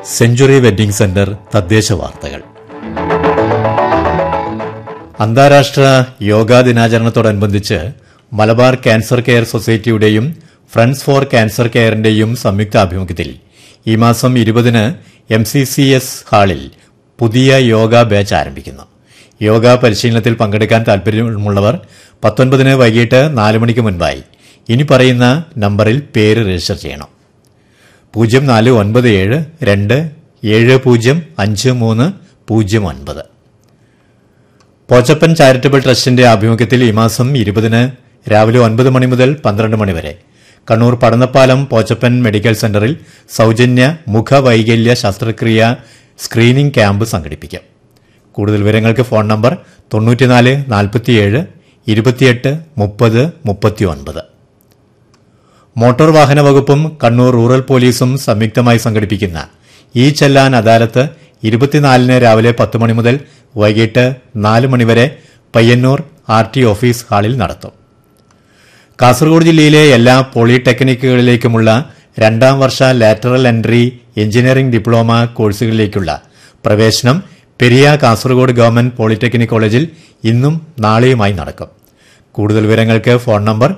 Century wedding centre തദ്ദേശ വാർത്തകൾ. അന്താരാഷ്ട്ര yoga ദിനാചരണത്തോടനുബന്ധിച്ച് Malabar cancer care സൊസൈറ്റിയുടെയും friends four cancer കെയറിന്റെയും സംയുക്താഭിമുഖ്യത്തിൽ ഈ മാസം 20-ന് MCCS ഹാളിൽ പുതിയ യോഗ ബാച്ച് ആരംഭിക്കുന്നു. യോഗ പരിശീലനത്തിൽ പങ്കെടുക്കാൻ താൽപര്യമുള്ളവർ 19-ന് വൈകിട്ട് 4 മണിക്ക് മുൻപായി ഇനി പറയുന്ന നമ്പറിൽ പേര് രജിസ്റ്റർ ചെയ്യണം. 049727053009. പോച്ചപ്പൻ ചാരിറ്റബിൾ ട്രസ്റ്റിന്റെ ആഭിമുഖ്യത്തിൽ ഈ മാസം 20-ന് രാവിലെ 9 മണി മുതൽ 12 മണി വരെ കണ്ണൂർ പടന്നപ്പാലം പോച്ചപ്പൻ മെഡിക്കൽ സെന്ററിൽ സൌജന്യ മുഖവൈകല്യ ശസ്ത്രക്രിയ സ്ക്രീനിംഗ് ക്യാമ്പ് സംഘടിപ്പിക്കും. കൂടുതൽ വിവരങ്ങൾക്ക് ഫോൺ നമ്പർ 9447 28 30 39. മോട്ടോർ വാഹന വകുപ്പും കണ്ണൂർ റൂറൽ പോലീസും സംയുക്തമായി സംഘടിപ്പിക്കുന്ന ഈ ചെല്ലാൻ അദാലത്ത് 24-ന് രാവിലെ 10 മണി മുതൽ വൈകിട്ട് 4 മണി വരെ പയ്യന്നൂർ RT ഓഫീസ് ഹാളിൽ നടത്തും. കാസർഗോഡ് ജില്ലയിലെ എല്ലാ പോളിടെക്നിക്കുകളിലേക്കുമുള്ള 2ാം വർഷ ലാറ്ററൽ എൻട്രി എഞ്ചിനീയറിംഗ് ഡിപ്ലോമ കോഴ്സുകളിലേക്കുള്ള പ്രവേശനം പെരിയ കാസർഗോഡ് ഗവൺമെന്റ് പോളിടെക്നിക് കോളേജിൽ ഇന്നും നാളെയുമായി നടക്കും. കൂടുതൽ വിവരങ്ങൾക്ക് phone number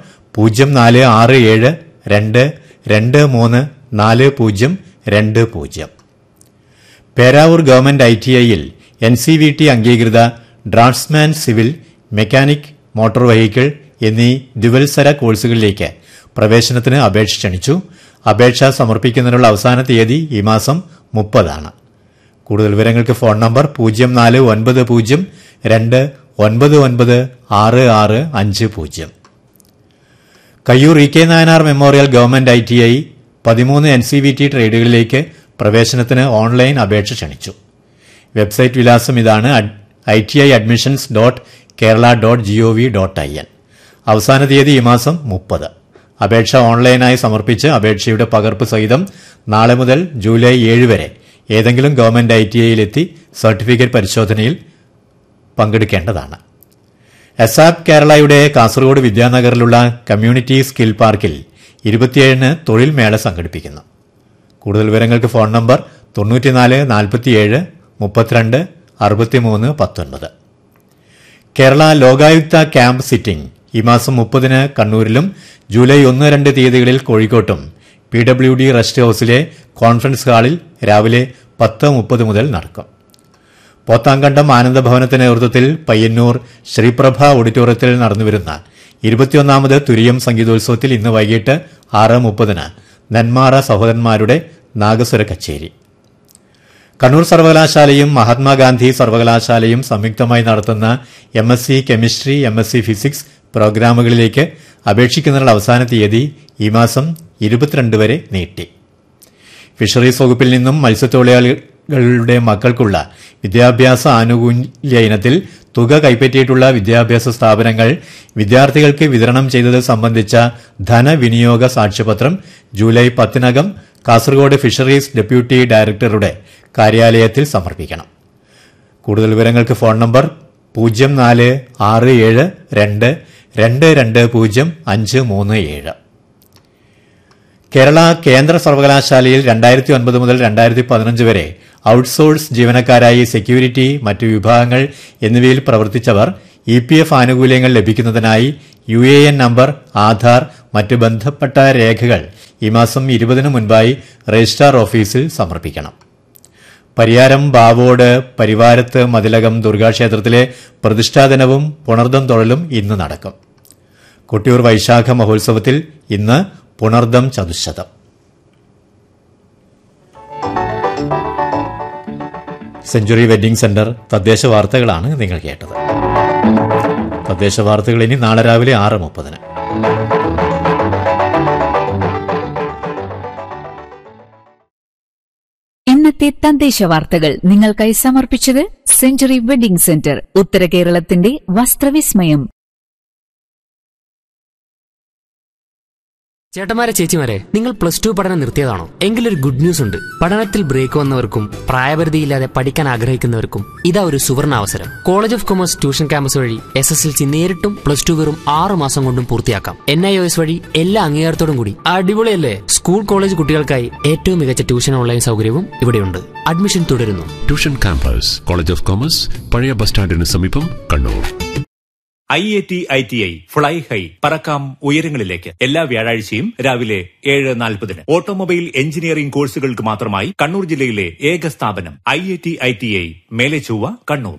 046722342020. Peravoor government ITIയിൽ NCVT അംഗീകൃത draughtsman civil, mechanic, motor vehicle എന്നീ ദ്വിവത്സര കോഴ്സുകളിലേക്ക് പ്രവേശനത്തിന് അപേക്ഷ ക്ഷണിച്ചു. അപേക്ഷ സമർപ്പിക്കുന്നതിനുള്ള അവസാന തീയതി ഈ മാസം 30-ആണ്. കൂടുതൽ വിവരങ്ങൾക്ക് phone number 0492996650. Kayyur EK Nayanar memorial government ITI 13 NCVT ട്രേഡുകളിലേക്ക് പ്രവേശനത്തിന് ഓൺലൈൻ അപേക്ഷ ക്ഷണിച്ചു. വെബ്സൈറ്റ് വിലാസം ഇതാണ്: itiadmissions.kerala.gov.in. അവസാന തീയതി ഈ മാസം 30. അപേക്ഷ ഓൺലൈനായി സമർപ്പിച്ച് അപേക്ഷയുടെ പകർപ്പ് സഹിതം നാളെ മുതൽ ജൂലൈ 7 വരെ ഏതെങ്കിലും ഗവൺമെന്റ് ITIയിലെത്തി സർട്ടിഫിക്കറ്റ് പരിശോധനയിൽ പങ്കെടുക്കേണ്ടതാണ്. SAP കേരളയുടെ കാസർഗോഡ് വിദ്യാനഗറിലുള്ള കമ്മ്യൂണിറ്റി സ്കിൽ പാർക്കിൽ 27-ന് തൊഴിൽ മേള സംഘടിപ്പിക്കുന്നു. കൂടുതൽ വിവരങ്ങൾക്ക് phone number 9447326319. Kerala Lokayukta camp sitting ഈ മാസം 30-ന് കണ്ണൂരിലും ജൂലൈ 1-2 തീയതികളിൽ കോഴിക്കോട്ടും PWD റെസ്റ്റ് ഹൌസിലെ കോൺഫറൻസ് ഹാളിൽ രാവിലെ 10:30 മുതൽ നടക്കും. പോത്താങ്കണ്ടം ആനന്ദഭവനത്തിന്റെ നേതൃത്വത്തിൽ പയ്യന്നൂർ ശ്രീപ്രഭ ഓഡിറ്റോറിയത്തിൽ നടന്നുവരുന്ന 21ാമത് തുരിയം സംഗീതോത്സവത്തിൽ ഇന്ന് വൈകിട്ട് 6:30-ന് നെന്മാറ സഹോദരന്മാരുടെ നാഗസ്വര കച്ചേരി. കണ്ണൂർ സർവകലാശാലയും മഹാത്മാഗാന്ധി സർവകലാശാലയും സംയുക്തമായി നടത്തുന്ന MSc കെമിസ്ട്രി, MSc ഫിസിക്സ് പ്രോഗ്രാമുകളിലേക്ക് അപേക്ഷിക്കുന്നതിനുള്ള അവസാന തീയതി ഈ മാസം 22 വരെ നീട്ടി. ഫിഷറീസ് വകുപ്പിൽ നിന്നും മത്സ്യത്തൊഴിലാളികളുടെ മക്കൾക്കുള്ള വിദ്യാഭ്യാസ ആനുകൂല്യ ഇനത്തിൽ തുക കൈപ്പറ്റിയിട്ടുള്ള വിദ്യാഭ്യാസ സ്ഥാപനങ്ങൾ വിദ്യാർത്ഥികൾക്ക് വിതരണം ചെയ്തത് സംബന്ധിച്ച ധനവിനിയോഗ സാക്ഷ്യപത്രം ജൂലൈ 10-നകം കാസർഗോഡ് ഫിഷറീസ് ഡെപ്യൂട്ടി ഡയറക്ടറുടെ കാര്യാലയത്തിൽ സമർപ്പിക്കണം. കൂടുതൽ വിവരങ്ങൾക്ക് ഫോൺ നമ്പർ 046722200537. കേരള കേന്ദ്ര സർവകലാശാലയിൽ 2009 മുതൽ 2015 വരെ ഔട്ട്സോഴ്സ് ജീവനക്കാരായി സെക്യൂരിറ്റി, മറ്റു വിഭാഗങ്ങൾ എന്നിവയിൽ പ്രവർത്തിച്ചവർ EPF ആനുകൂല്യങ്ങൾ ലഭിക്കുന്നതിനായി UAN നമ്പർ, ആധാർ, മറ്റ് ബന്ധപ്പെട്ട രേഖകൾ ഈ മാസം 20-ന് മുൻപായി രജിസ്ട്രാർ ഓഫീസിൽ സമർപ്പിക്കണം. പരിയാരം ബാവോട് പരിവാരത്ത് മതിലകം ദുർഗാക്ഷേത്രത്തിലെ പ്രതിഷ്ഠാദിനവും പുണർദം തൊഴലും ഇന്ന് നടക്കും. കൊട്ടിയൂർ വൈശാഖ മഹോത്സവത്തിൽ ഇന്ന് പുണർദം ചതുശതം. സെഞ്ച്വറി വെഡ്ഡിംഗ് സെന്റർ തദ്ദേശ വാർത്തകളാണ് നിങ്ങൾ കേട്ടത്. തദ്ദേശ വാർത്തകൾ ഇനി നാളെ രാവിലെ 6:30-ന്. ഇന്നത്തെ തദ്ദേശ വാർത്തകൾ നിങ്ങൾക്കായി സമർപ്പിച്ചത് സെഞ്ച്വറി വെഡ്ഡിംഗ് സെന്റർ, ഉത്തര കേരളത്തിന്റെ വസ്ത്രവിസ്മയം. ചേട്ടന്മാരെ ചേച്ചിമാരെ, നിങ്ങൾ +2 പഠനം നിർത്തിയതാണോ? എങ്കിലൊരു ഗുഡ് ന്യൂസ് ഉണ്ട്. പഠനത്തിൽ ബ്രേക്ക് വന്നവർക്കും പ്രായപരിധിയില്ലാതെ പഠിക്കാൻ ആഗ്രഹിക്കുന്നവർക്കും ഇതാ ഒരു സുവർണ അവസരം. College of commerce tuition campus വഴി SSLC നേരിട്ടും +2 വെറും 6 മാസം കൊണ്ടും പൂർത്തിയാക്കാം. NIOS വഴി എല്ലാ അംഗീകാരത്തോടും കൂടി. അടിപൊളിയല്ലേ? സ്കൂൾ കോളേജ് കുട്ടികൾക്കായി ഏറ്റവും മികച്ച ട്യൂഷൻ ഓൺലൈൻ സൗകര്യവും ഇവിടെയുണ്ട്. അഡ്മിഷൻ തുടരുന്നു. Tuition campus, college of commerce, പഴയ ബസ് സ്റ്റാൻഡിന് സമീപം, Kannur. IIT ITI fly high, പറക്കാം ഉയരങ്ങളിലേക്ക്. എല്ലാ വ്യാഴാഴ്ചയും രാവിലെ 7:40. ഓട്ടോമൊബൈൽ എഞ്ചിനീയറിംഗ് കോഴ്സുകൾക്ക് മാത്രമായി കണ്ണൂർ ജില്ലയിലെ ഏക സ്ഥാപനം IIT ITI, മേലെചൊവ്വ, കണ്ണൂർ.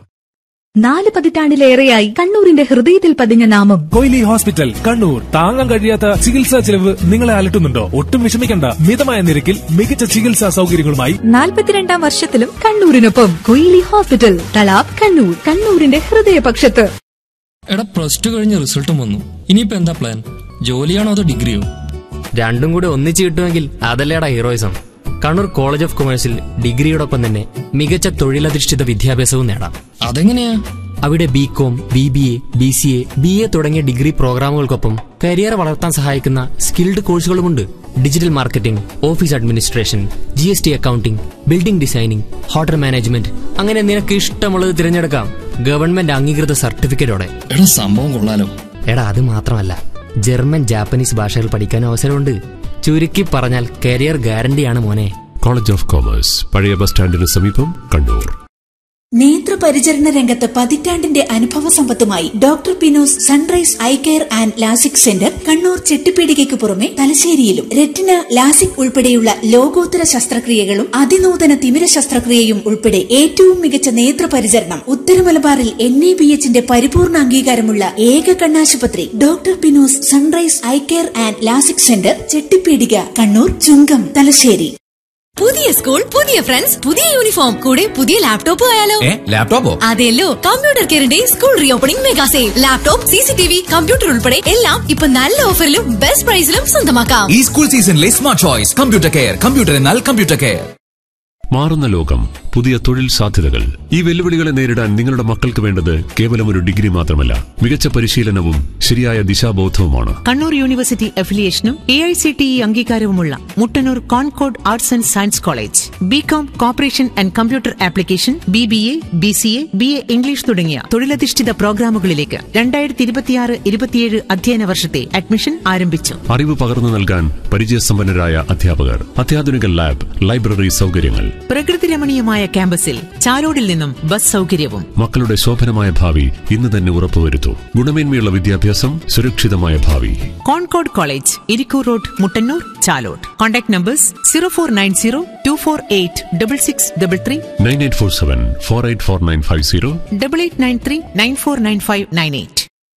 4 പതിറ്റാണ്ടിലേറെയായി കണ്ണൂരിന്റെ ഹൃദയത്തിൽ പതിഞ്ഞ നാമം കൊയിലി ഹോസ്പിറ്റൽ, കണ്ണൂർ. താങ്ങാൻ കഴിയാത്ത ചികിത്സാ ചെലവ് നിങ്ങളെ അലട്ടുന്നുണ്ടോ? ഒട്ടും വിഷമിക്കണ്ട. മിതമായ നിരക്കിൽ മികച്ച ചികിത്സാ സൗകര്യങ്ങളുമായി 42ാം വർഷത്തിലും കണ്ണൂരിനൊപ്പം കൊയിലി ഹോസ്പിറ്റൽ, തളാബ്, കണ്ണൂർ. കണ്ണൂരിന്റെ ഹൃദയപക്ഷത്ത്. എടാ, +2 കഴിഞ്ഞ റിസൾട്ടും വന്നു. ഇനിയിപ്പോ എന്താ പ്ലാൻ? ജോലിയാണോ അതോ ഡിഗ്രിയോ? രണ്ടും കൂടെ ഒന്നിച്ച് കിട്ടുമെങ്കിൽ അതല്ലേടാ ഹീറോയിസം. കണ്ണൂർ കോളേജ് ഓഫ് കൊമേഴ്സിൽ ഡിഗ്രിയോടൊപ്പം തന്നെ മികച്ച തൊഴിലധിഷ്ഠിത വിദ്യാഭ്യാസവും നേടാം. അതെങ്ങനെയാ? അവിടെ BCom, BBA, BCA, BA തുടങ്ങിയ ഡിഗ്രി പ്രോഗ്രാമുകൾക്കൊപ്പം കരിയർ വളർത്താൻ സഹായിക്കുന്ന skilled കോഴ്സുകളുമുണ്ട്. Digital marketing, office administration, GST accounting, building designing, hotel management, അങ്ങനെ നിനക്ക് ഇഷ്ടമുള്ളത് തിരഞ്ഞെടുക്കാം. ഗവൺമെന്റ് അംഗീകൃത സർട്ടിഫിക്കറ്റോടെ. എടാ, സംഭവം കൊള്ളാലോ. എടാ, അത് മാത്രമല്ല, ജർമ്മൻ, ജാപ്പനീസ് ഭാഷകൾ പഠിക്കാൻ അവസരമുണ്ട്. ചുരുക്കി പറഞ്ഞാൽ കരിയർ ഗ്യാരണ്ടിയാണ് മോനെ. കോളേജ് ഓഫ് കൊമേഴ്സ്, പഴയ ബസ് സ്റ്റാൻഡിന് സമീപം, കണ്ണൂർ. നേത്രപരിചരണ രംഗത്ത് പതിറ്റാണ്ടിന്റെ അനുഭവ സമ്പത്തുമായി doctor പിനോസ് sunrise eye care and LASIK centre, Kannur ചെട്ടിപ്പീടികയ്ക്ക് പുറമെ തലശ്ശേരിയിലും. റെറ്റിന, ലാസിക് ഉൾപ്പെടെയുള്ള ലോകോത്തര ശസ്ത്രക്രിയകളും അതിനൂതന തിമിര ശസ്ത്രക്രിയയും ഉൾപ്പെടെ ഏറ്റവും മികച്ച നേത്രപരിചരണം ഉത്തരമലബാറിൽ NABHന്റെ പരിപൂർണ അംഗീകാരമുള്ള ഏക കണ്ണാശുപത്രി doctor പിനോസ് sunrise eye care and LASIK centre, Chettipeedika, Kannur, ചുങ്കം, തലശ്ശേരി. പുതിയ സ്കൂൾ, പുതിയ ഫ്രണ്ട്സ്, പുതിയ യൂണിഫോം, കൂടെ പുതിയ ലാപ്ടോപ്പ് ആയാലോ? ലാപ്ടോപ്പോ? അതെല്ലോ, computer കെയറിന്റെ school re opening mega sale. Laptop, CCTV, computer ഉൾപ്പെടെ എല്ലാം ഇപ്പൊ നല്ല ഓഫറിലും ബെസ്റ്റ് പ്രൈസിലും സ്വന്തമാക്കാം. ഈ സ്കൂൾ സീസണിലെ smart choice computer care. Computer എന്നാൽ കമ്പ്യൂട്ടർ കെയർ. മാറുന്ന ലോകം, പുതിയ തൊഴിൽ സാധ്യതകൾ. ഈ വെല്ലുവിളികളെ നേരിടാൻ നിങ്ങളുടെ മക്കൾക്ക് വേണ്ടത് കേവലം ഒരു ഡിഗ്രി മാത്രമല്ല, മികച്ച പരിശീലനവും ശരിയായ ദിശാബോധവുമാണ്. Kannur university അഫിലിയേഷനും AICTE അംഗീകാരവുമുള്ള Muttannur concord arts and science college. BCom, corporation and computer application, BBA, BCA, BA English തുടങ്ങിയ തൊഴിലധിഷ്ഠിത പ്രോഗ്രാമുകളിലേക്ക് 2026-27 അധ്യയന വർഷത്തെ അഡ്മിഷൻ ആരംഭിച്ചു. അറിവ് പകർന്നു നൽകാൻ പരിചയസമ്പന്നരായ അധ്യാപകർ, അത്യാധുനിക ലാബ്, ലൈബ്രറി സൗകര്യങ്ങൾ. പ്രകൃതി രമണീയമായ ക്യാമ്പസിൽ ചാലോടിൽ നിന്നും ബസ് സൗകര്യവും. മക്കളുടെ ശോഭനമായ ഭാവി ഇന്ന് തന്നെ ഉറപ്പുവരുത്തൂ. ഗുണമേന്മയുള്ള വിദ്യാഭ്യാസം, സുരക്ഷിതമായ ഭാവി. Concord college, Irikkur road, Muttannur, Chalode. Contact numbers 0490-248-6633, 9847-484950, 8893-949598.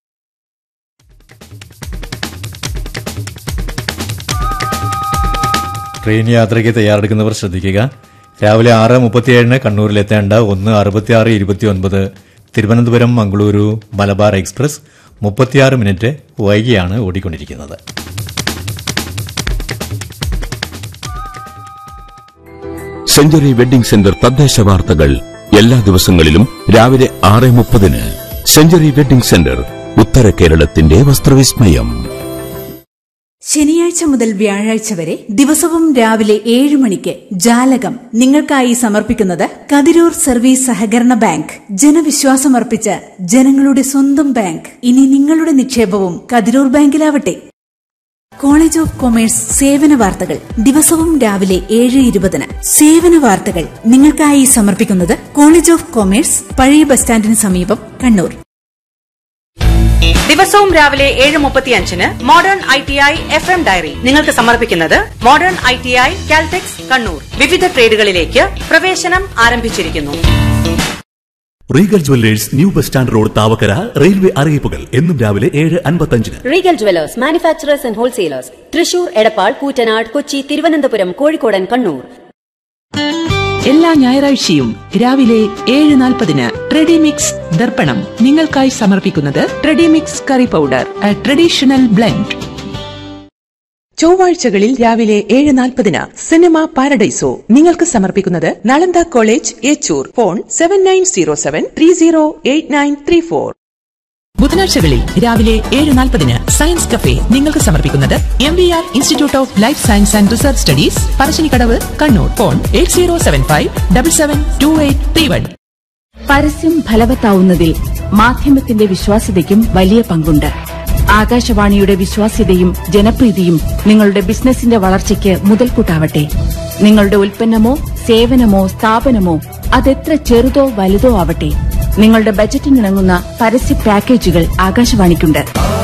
Train യാത്രയ്ക്ക് തയ്യാറെടുക്കുന്നവർ ശ്രദ്ധിക്കുക. രാവിലെ 6:37 കണ്ണൂരിലെത്തേണ്ട 1:66:29 തിരുവനന്തപുരം മംഗളൂരു മലബാർ എക്സ്പ്രസ് 36 മിനിറ്റ് വൈകിയാണ് ഓടിക്കൊണ്ടിരിക്കുന്നത്. സെഞ്ചുറി വെഡ്ഡിംഗ് സെന്റർ തദ്ദേശ വാർത്തകൾ എല്ലാ ദിവസങ്ങളിലും രാവിലെ 6:30. സെഞ്ചുറി വെഡ്ഡിംഗ് സെന്റർ, ഉത്തര കേരളത്തിന്റെ വസ്ത്രവിസ്മയം. ശനിയാഴ്ച മുതൽ വ്യാഴാഴ്ച വരെ ദിവസവും രാവിലെ 7 മണിക്ക് ജാലകം നിങ്ങൾക്കായി സമർപ്പിക്കുന്നത് കതിരൂർ സർവീസ് സഹകരണ ബാങ്ക്. ജനവിശ്വാസമർപ്പിച്ച ജനങ്ങളുടെ സ്വന്തം ബാങ്ക്. ഇനി നിങ്ങളുടെ നിക്ഷേപവും കതിരൂർ ബാങ്കിലാവട്ടെ. കോളേജ് ഓഫ് കൊമേഴ്സ് സേവന വാർത്തകൾ ദിവസവും രാവിലെ 7:20. സേവന വാർത്തകൾ നിങ്ങൾക്കായി സമർപ്പിക്കുന്നത് കോളേജ് ഓഫ് കൊമേഴ്സ്, പഴയ ബസ് സ്റ്റാൻഡിന് സമീപം, കണ്ണൂർ. ദിവസവും രാവിലെ 7:35 മോഡേൺ ITI FM ഡയറി നിങ്ങൾക്ക് സമർപ്പിക്കുന്നത് മോഡേൺ ITI കാൽടെക്സ് കണ്ണൂർ. വിവിധ ട്രേഡുകളിലേക്ക് പ്രവേശനം ആരംഭിച്ചിരിക്കുന്നു. Regal jewellers, new bus stand road, Thavakkara. Railway അറിയിപ്പുകൾ എന്നും രാവിലെ 7:55. Regal jewellers, manufacturers and wholesalers, Thrissur, Edappal, Koottanad, Kochi, Thiruvananthapuram, Kozhikode, Kannur. എല്ലാ ഞായറാഴ്ചയും രാവിലെ 7:40 ട്രെഡിമിക്സ് ദർപ്പണം നിങ്ങൾക്കായി സമർപ്പിക്കുന്നത് ട്രെഡിമിക്സ് കറി പൗഡർ, ട്രഡീഷണൽ ബ്ലെൻഡ്. ചൊവ്വാഴ്ചകളിൽ രാവിലെ 7:40 സിനിമ പാരഡൈസോ നിങ്ങൾക്ക് സമർപ്പിക്കുന്നത് നളന്ദ കോളേജ്, ഏച്ചൂർ. ഫോൺ 7907308934. ബുധനാഴ്ചകളിൽ രാവിലെ 7:40 സയൻസ് കഫേ നിങ്ങൾക്ക് സമർപ്പിക്കുന്നത് MVR institute of life science and research studies Parassinikkadavu Kannur. Phone 8075772831. പരസ്യം ഫലവത്താവുന്നതിൽ മാധ്യമത്തിന്റെ വിശ്വാസ്യതയ്ക്കും വലിയ പങ്കുണ്ട്. ആകാശവാണിയുടെ വിശ്വാസ്യതയും ജനപ്രീതിയും നിങ്ങളുടെ ബിസിനസിന്റെ വളർച്ചയ്ക്ക് മുതൽക്കൂട്ടാവട്ടെ. നിങ്ങളുടെ ഉൽപ്പന്നമോ സേവനമോ സ്ഥാപനമോ അതെത്ര ചെറുതോ വലുതോ ആവട്ടെ, നിങ്ങളുടെ ബജറ്റിനിണങ്ങുന്ന പരസ്യ പാക്കേജുകൾ ആകാശവാണിക്കുണ്ട്.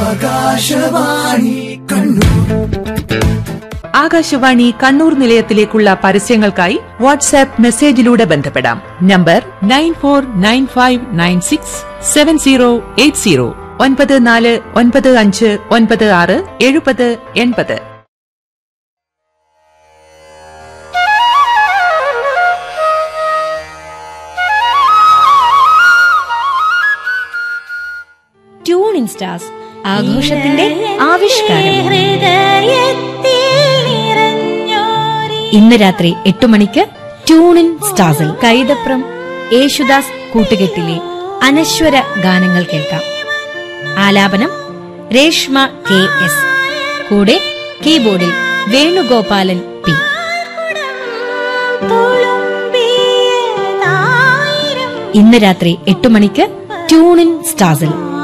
ആകാശവാണി കണ്ണൂർ നിലയത്തിലേക്കുള്ള പരസ്യങ്ങൾക്കായി വാട്സാപ്പ് മെസ്സേജിലൂടെ ബന്ധപ്പെടാം. നമ്പർ 9495967080 9495967080. ട്യൂൺ ഇൻ സ്റ്റാർസ് ആഘോഷത്തിന്റെ ആവിഷ്കാരം. ഇന്ന് രാത്രി 8 മണിക്ക് ട്യൂൺ ഇൻ സ്റ്റാർസിൽ കൈതപ്രം യേശുദാസ് കൂട്ടുകെട്ടിലെ അനശ്വര ഗാനങ്ങൾ കേൾക്കാം. ആലാപനം രേഷ്മ KS. കൂടെ കീബോർഡിൽ വേണുഗോപാലൻ P. ഇന്ന് രാത്രി 8 മണിക്ക് ട്യൂൺ ഇൻ സ്റ്റാർസിൽ